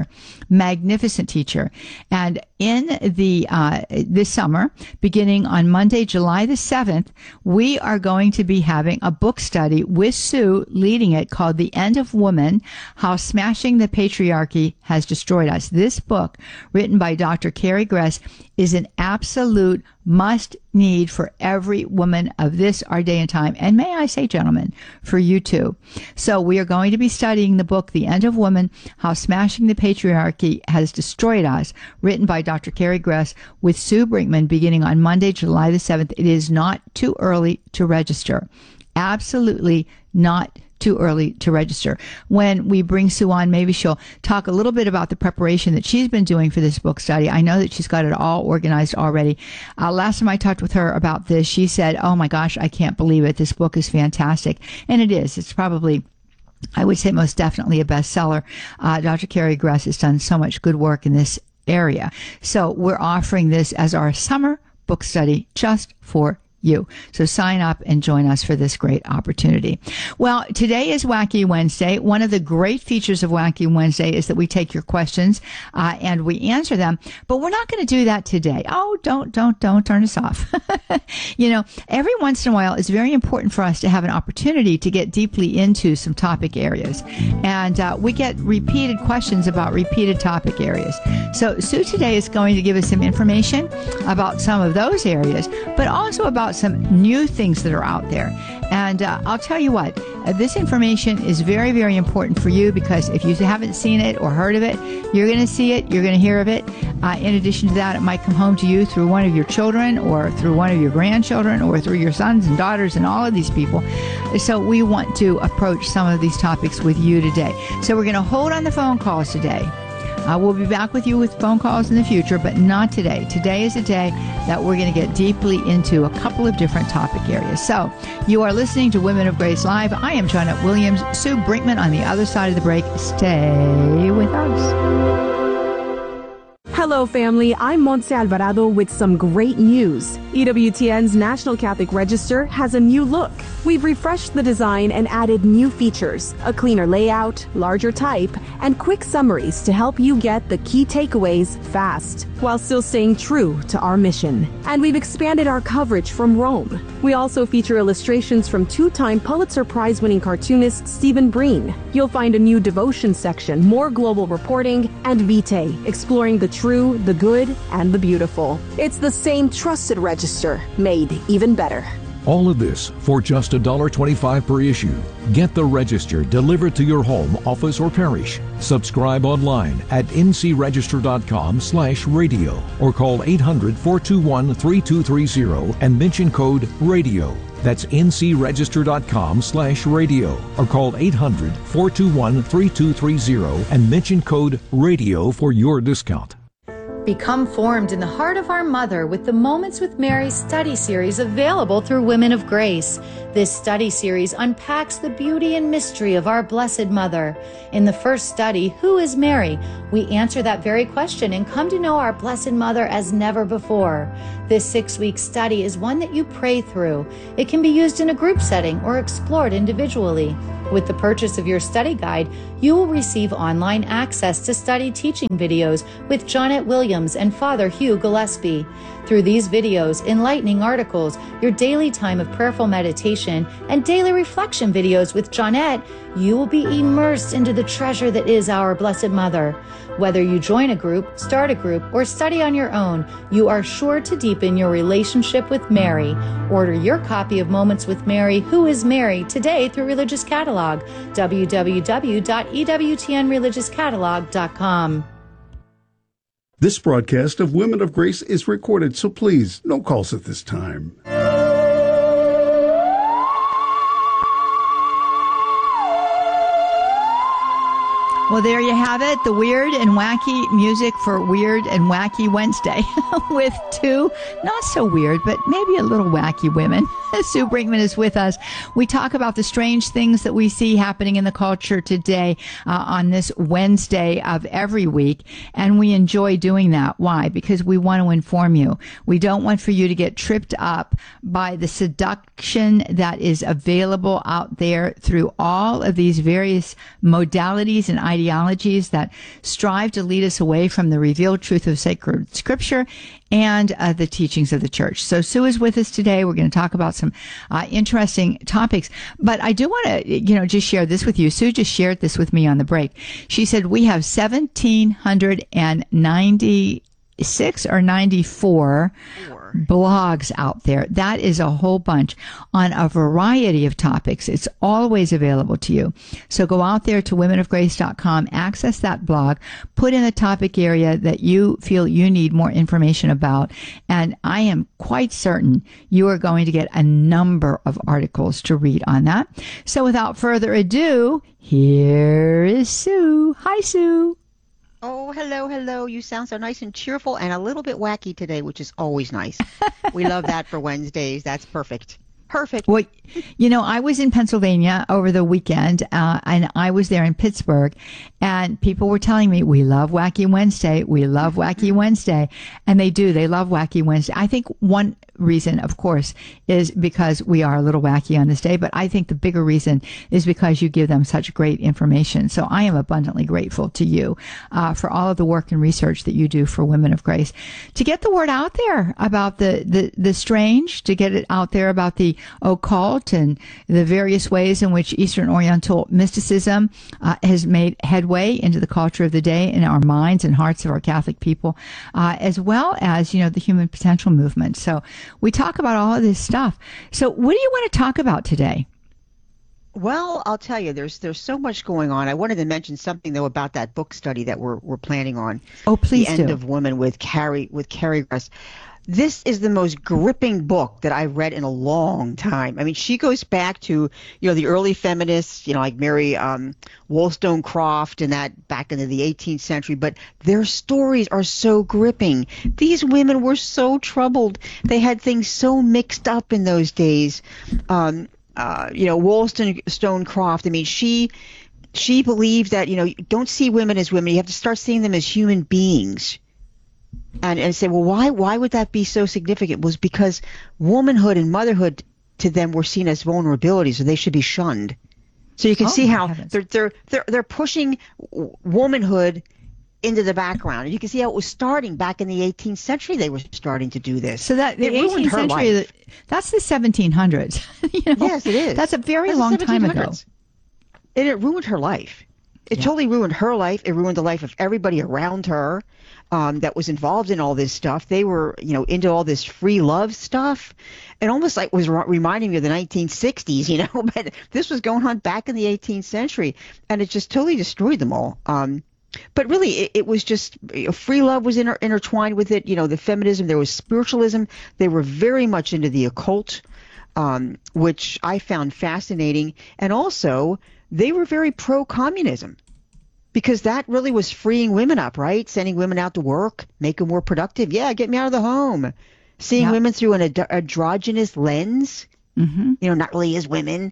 And in this summer, beginning on Monday, July the 7th, we are going to be having a book study with Sue leading it called The End of Woman, How Smashing the Patriarchy Has Destroyed Us. This book, written by Dr. Carrie Gress, is an absolute must-need for every woman of this, our day and time. And may I say, gentlemen, for you too. So we are going to be studying the book, The End of Woman, How Smashing the Patriarchy Has Destroyed Us, written by Dr. Carrie Gress with Sue Brinkman, beginning on Monday, July the 7th. It is not too early to register. Absolutely not too early to register. When we bring Sue on, maybe she'll talk a little bit about the preparation that she's been doing for this book study. I know that she's got it all organized already. Last time I talked with her about this, she said, "Oh my gosh, I can't believe it. This book is fantastic." And it is. It's probably, I would say, most definitely a bestseller. Dr. Carrie Gress has done so much good work in this area. So we're offering this as our summer book study just for you. So sign up and join us for this great opportunity. Well, today is Wacky Wednesday. One of the great features of Wacky Wednesday is that we take your questions and we answer them, but we're not going to do that today. Oh, don't turn us off. Every once in a while it's very important for us to have an opportunity to get deeply into some topic areas. And we get repeated questions about repeated topic areas. So Sue today is going to give us some information about some of those areas, but also about some new things that are out there. And I'll tell you what, this information is very, very important for you, because if you haven't seen it or heard of it, you're going to see it, you're going to hear of it. In addition to that, it might come home to you through one of your children or through one of your grandchildren or through your sons and daughters and all of these people. So we want to approach some of these topics with you today. So we're going to hold on the phone calls today. We'll be back with you with phone calls in the future, but not today. Today is a day that we're going to get deeply into a couple of different topic areas. So you are listening to Women of Grace Live. I am Janet Williams. Sue Brinkman on the other side of the break. Stay with us. Hello, family. I'm Montse Alvarado with some great news. EWTN's National Catholic Register has a new look. We've refreshed the design and added new features, a cleaner layout, larger type, and quick summaries to help you get the key takeaways fast, while still staying true to our mission. And we've expanded our coverage from Rome. We also feature illustrations from two-time Pulitzer Prize-winning cartoonist Stephen Breen. You'll find a new devotion section, more global reporting, and Vitae, exploring the true, the good, and the beautiful. It's the same trusted register, made even better. All of this for just $1.25 per issue. Get the Register delivered to your home, office, or parish. Subscribe online at ncregister.com/radio or call 800-421-3230 and mention code RADIO. That's ncregister.com/radio or call 800-421-3230 and mention code RADIO for your discount. Become formed in the heart of our mother with the Moments with Mary study series available through Women of Grace. This study series unpacks the beauty and mystery of our Blessed Mother. In the first study, Who is Mary? We answer that very question and come to know our Blessed Mother as never before. This 6-week study is one that you pray through. It can be used in a group setting or explored individually. With the purchase of your study guide, you will receive online access to study teaching videos with Jonette Williams and Father Hugh Gillespie. Through these videos, enlightening articles, your daily time of prayerful meditation, and daily reflection videos with Jonette, you will be immersed into the treasure that is our Blessed Mother. Whether you join a group, start a group, or study on your own, you are sure to deepen your relationship with Mary. Order your copy of Moments with Mary, Who is Mary, today through Religious Catalog, www.ewtnreligiouscatalog.com. This broadcast of Women of Grace is recorded, so please, no calls at this time. Well, there you have it, the weird and wacky music for Weird and Wacky Wednesday with two not so weird, but maybe a little wacky women. Sue Brinkman is with us. We talk about the strange things that we see happening in the culture today on this Wednesday of every week, and we enjoy doing that. Why? Because we want to inform you. We don't want for you to get tripped up by the seduction that is available out there through all of these various modalities and ideologies that strive to lead us away from the revealed truth of sacred scripture and the teachings of the church. So Sue is with us today. We're going to talk about some interesting topics. But I do want to, just share this with you. Sue just shared this with me on the break. She said we have 1,796 or 94 blogs out there. That is a whole bunch on a variety of topics. It's always available to you. So go out there to womenofgrace.com, access that blog, put in a topic area that you feel you need more information about, and I am quite certain you are going to get a number of articles to read on that. So without further ado, here is Sue. Hi, Sue. Oh, hello, hello. You sound so nice and cheerful and a little bit wacky today, which is always nice. We love that for Wednesdays. That's perfect. Perfect. Well, I was in Pennsylvania over the weekend, and I was there in Pittsburgh, and people were telling me, we love Wacky Wednesday. We love Wacky Wednesday. And they do. They love Wacky Wednesday. I think one reason, of course, is because we are a little wacky on this day, but I think the bigger reason is because you give them such great information. So I am abundantly grateful to you for all of the work and research that you do for Women of Grace to get the word out there about the strange, to get it out there about the occult and the various ways in which Eastern Oriental mysticism has made headway into the culture of the day in our minds and hearts of our Catholic people, as well as, the human potential movement. So we talk about all of this stuff. So what do you want to talk about today? Well, I'll tell you, there's so much going on. I wanted to mention something, though, about that book study that we're planning on. Oh, please do. The End of Woman with Carrie Gress. This is the most gripping book that I've read in a long time. I mean, she goes back to, the early feminists, like Mary Wollstonecraft and that back into the 18th century, but their stories are so gripping. These women were so troubled. They had things so mixed up in those days. Wollstonecraft, I mean, she believed that, don't see women as women. You have to start seeing them as human beings. And say, well, why would that be so significant? Was because womanhood and motherhood to them were seen as vulnerabilities, so they should be shunned. So you can see how they're pushing womanhood into the background. And you can see how it was starting back in the 18th century. They were starting to do this. So that the 18th century, that's the 1700s. Yes, it is. That's a very long time ago. And it ruined her life. It totally ruined her life. It ruined the life of everybody around her that was involved in all this stuff. They were, into all this free love stuff. It almost like was reminding me of the 1960s, but this was going on back in the 18th century, and it just totally destroyed them all. But really, it was just free love was intertwined with it. The feminism, there was spiritualism. They were very much into the occult, which I found fascinating. And also, they were very pro-communism because that really was freeing women up, right? Sending women out to work, make them more productive. Yeah, get me out of the home. Seeing women through an androgynous lens, not really as women,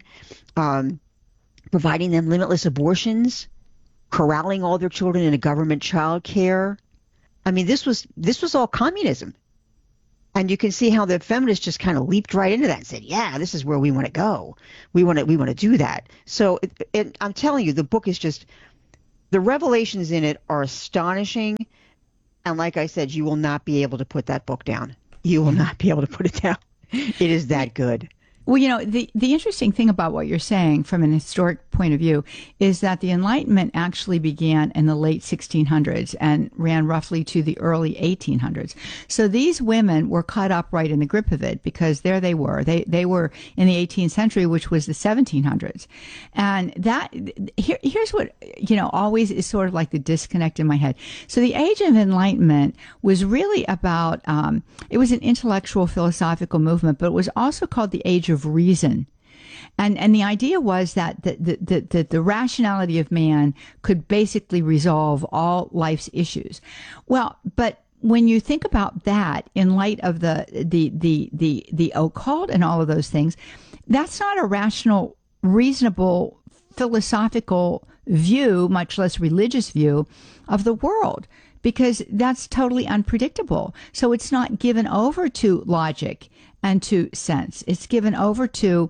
providing them limitless abortions, corralling all their children into government child care. I mean, this was all communism. And you can see how the feminists just kind of leaped right into that and said, yeah, this is where we want to go. We want to do that. So I'm telling you, the book is just, the revelations in it are astonishing. And like I said, you will not be able to put that book down. You will not be able to put it down. It is that good. Well, the interesting thing about what you're saying from an historic point of view is that the Enlightenment actually began in the late 1600s and ran roughly to the early 1800s. So these women were caught up right in the grip of it because there they were. They were in the 18th century, which was the 1700s. And here's what, always is sort of like the disconnect in my head. So the Age of Enlightenment was really about, it was an intellectual philosophical movement, but it was also called the Age of Reason. And the idea was that the rationality of man could basically resolve all life's issues. Well, but when you think about that in light of the occult and all of those things, that's not a rational, reasonable, philosophical view, much less religious view of the world, because that's totally unpredictable. So it's not given over to logic and to sense. It's given over to,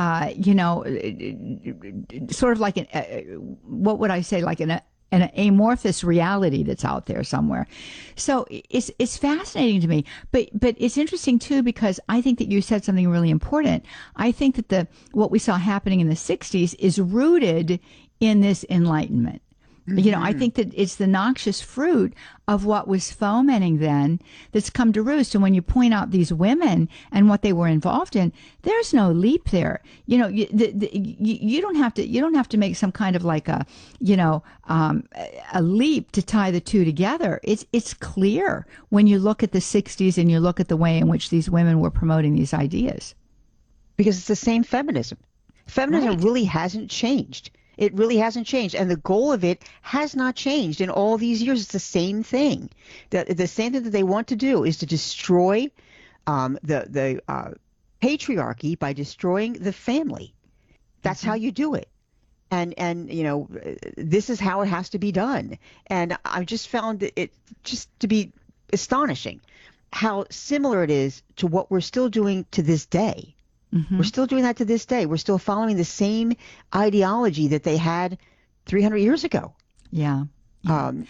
sort of like what would I say, like an amorphous reality that's out there somewhere. So it's fascinating to me, but it's interesting too, because I think that you said something really important. I think that what we saw happening in the 60s is rooted in this Enlightenment. I think that it's the noxious fruit of what was fomenting then that's come to roost. And when you point out these women and what they were involved in, there's no leap there. You don't have to make some kind of like a leap to tie the two together. It's clear when you look at the 60s and you look at the way in which these women were promoting these ideas. Because it's the same feminism. Feminism really hasn't changed. It really hasn't changed. And the goal of it has not changed in all these years. It's the same thing. The same thing that they want to do is to destroy the patriarchy by destroying the family. That's how you do it. And this is how it has to be done. And I just found it just to be astonishing how similar it is to what we're still doing to this day. Mm-hmm. We're still doing that to this day. We're still following the same ideology that they had 300 years ago. Yeah. And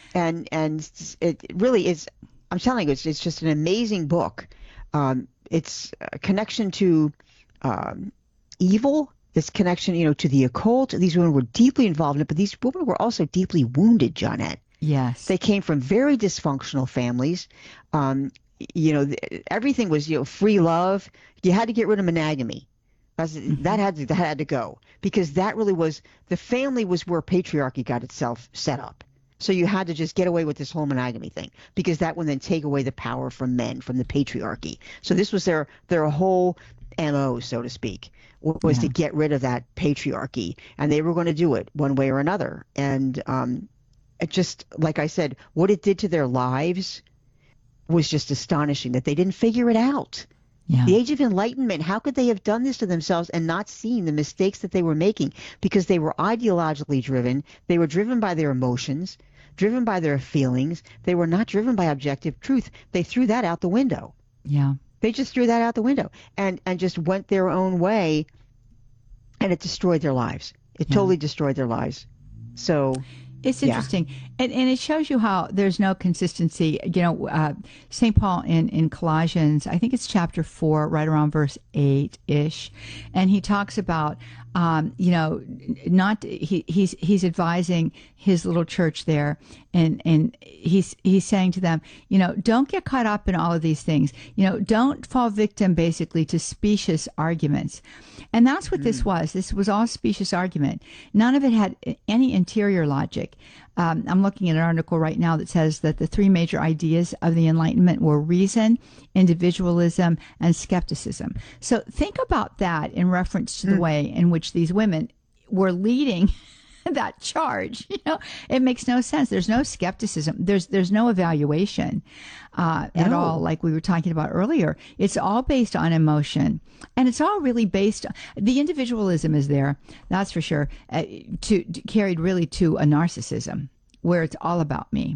it really is. I'm telling you, it's just an amazing book. It's a connection to evil. This connection, to the occult. These women were deeply involved in it, but these women were also deeply wounded, Johnette. Yes. They came from very dysfunctional families. Everything was, free love. You had to get rid of monogamy. That had to go, because that really was, the family was where patriarchy got itself set up. So you had to just get away with this whole monogamy thing, because that would then take away the power from men, from the patriarchy. So this was their whole MO, so to speak, was to get rid of that patriarchy, and they were going to do it one way or another. And it just, like I said, what it did to their lives was just astonishing, that they didn't figure it out. Yeah. The Age of Enlightenment, how could they have done this to themselves and not seen the mistakes that they were making? Because they were ideologically driven. They were driven by their emotions, driven by their feelings. They were not driven by objective truth. They threw that out the window. Yeah. They just threw that out the window and just went their own way, and it destroyed their lives. It totally destroyed their lives. So it's interesting. And it shows you how there's no consistency. St. Paul in Colossians, I think it's chapter 4, right around verse 8-ish, and he talks about He's advising his little church there, and he's saying to them, don't get caught up in all of these things. Don't fall victim basically to specious arguments. And that's what this was. This was all specious argument. None of it had any interior logic. I'm looking at an article right now that says that the three major ideas of the Enlightenment were reason, individualism, and skepticism. So think about that in reference to the way in which these women were leading that charge. It makes no sense. There's no skepticism. There's no evaluation at all, like we were talking about earlier. It's all based on emotion, and it's all really based on the individualism is there. That's for sure. Carried really to a narcissism where it's all about me.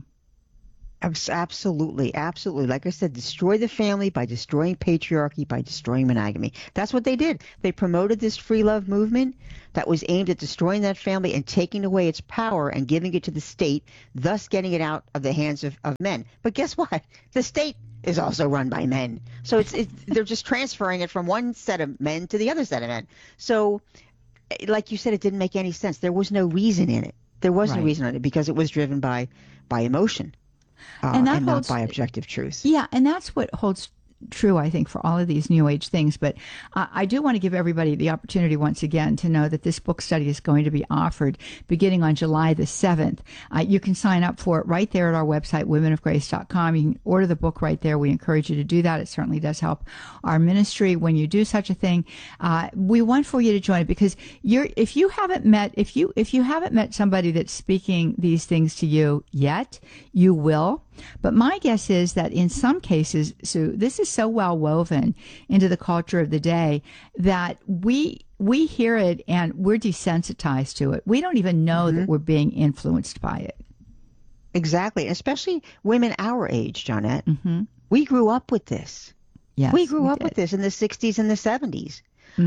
Absolutely. Like I said, destroy the family by destroying patriarchy, by destroying monogamy. That's what they did. They promoted this free love movement that was aimed at destroying that family and taking away its power and giving it to the state, thus getting it out of the hands of men. But guess what? The state is also run by men. So they're just transferring it from one set of men to the other set of men. So like you said, it didn't make any sense. There was no reason in it. There was no reason in it because it was driven by emotion. And not by objective truth. Yeah, and that's what holds true, I think, for all of these New Age things. But I do want to give everybody the opportunity once again to know that this book study is going to be offered beginning on July the 7th. You can sign up for it right there at our website, womenofgrace.com. You can order the book right there. We encourage you to do that. It certainly does help our ministry when you do such a thing. We want for you to join it because if you haven't met somebody that's speaking these things to you yet, you will. But my guess is that in some cases, Sue, this is so well woven into the culture of the day that we hear it and we're desensitized to it. We don't even know that we're being influenced by it. Exactly. Especially women our age, Johnette. We grew up with this. Yes, we grew up with this in the 60s and the 70s.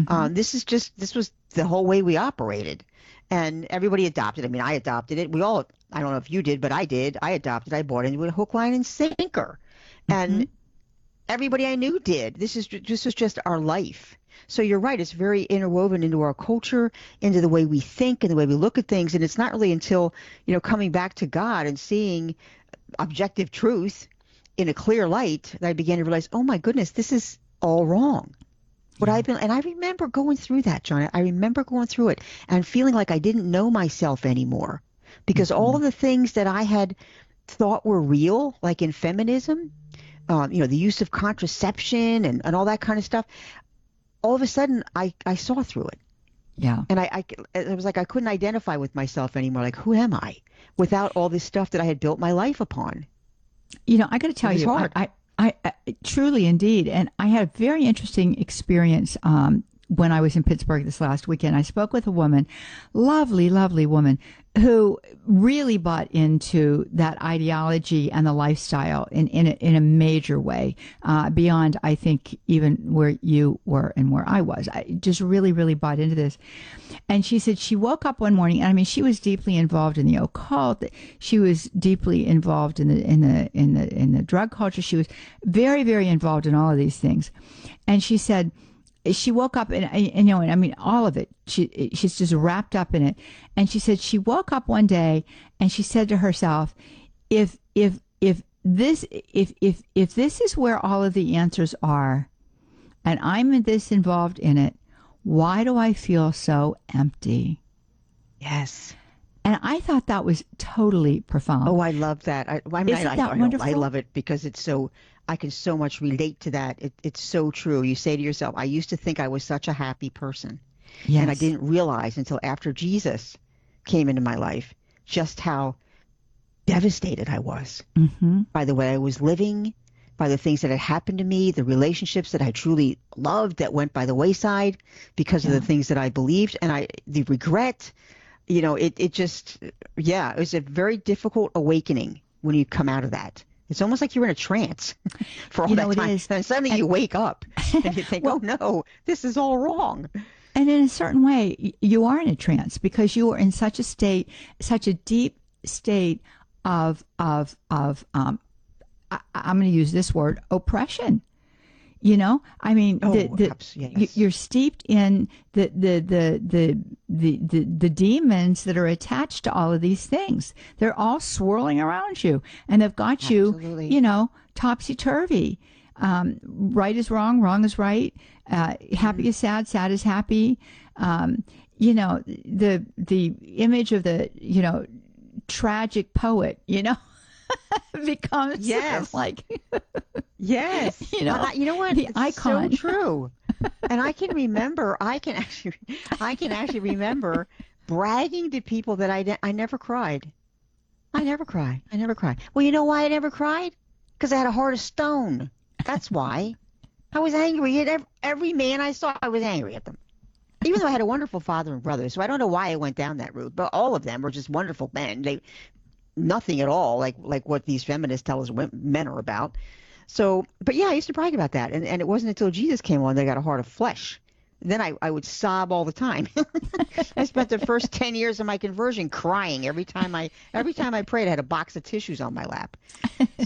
This was the whole way we operated. And everybody adopted. I mean, I adopted it. I don't know if you did, but I did. I adopted. I bought into it hook, line, and sinker. And everybody I knew did. This was just our life. So you're right. It's very interwoven into our culture, into the way we think and the way we look at things. And it's not really until, coming back to God and seeing objective truth in a clear light that I began to realize, oh my goodness, this is all wrong. And I remember going through that, John. I remember going through it and feeling like I didn't know myself anymore because all of the things that I had thought were real, like in feminism, the use of contraception and all that kind of stuff, all of a sudden I saw through it. Yeah. And it was like I couldn't identify with myself anymore. Like, who am I without all this stuff that I had built my life upon? I got to tell you, I truly indeed. And I had a very interesting experience when I was in Pittsburgh this last weekend. I spoke with a woman, lovely, lovely woman, who really bought into that ideology and the lifestyle in a major way, beyond, I think, even where you were and where I was. I just really, really bought into this. And she said she woke up one morning, and I mean, she was deeply involved in the occult. She was deeply involved in the drug culture. She was very, very involved in all of these things. And she said, she woke up and I mean, all of it. She's just wrapped up in it. And she said she woke up one day and she said to herself, if this is where all of the answers are, and I'm this involved in it, why do I feel so empty? Yes. And I thought that was totally profound. Oh, I love that. Isn't that wonderful? I love it because it's so. I can so much relate to that. It's so true. You say to yourself, I used to think I was such a happy person. Yes. And I didn't realize until after Jesus came into my life just how devastated I was by the way I was living, by the things that had happened to me, the relationships that I truly loved that went by the wayside because of the things that I believed, and the regret. It was a very difficult awakening when you come out of that. It's almost like you're in a trance for all that time. And suddenly you wake up and you think, oh no, this is all wrong. And in a certain way, you are in a trance because you are in such a deep state of I'm going to use this word, oppression. You know, I mean, yes. you're steeped in the demons that are attached to all of these things. They're all swirling around you, and they've got you, topsy turvy. Right is wrong, wrong is right. Happy is sad, sad is happy. The image of the tragic poet, becomes sort of like yes, you know what? The icon. So true. And I can actually remember bragging to people that I never cried. I never cried. Well, you know why I never cried? Because I had a heart of stone. That's why. I was angry at every man I saw. I was angry at them. Even though I had a wonderful father and brother, so I don't know why I went down that route. But all of them were just wonderful men. They nothing at all like what these feminists tell us men are about. So, but yeah, I used to brag about that, and it wasn't until Jesus came on that I got a heart of flesh. Then I would sob all the time. I spent the first 10 years of my conversion crying every time I prayed. I had a box of tissues on my lap.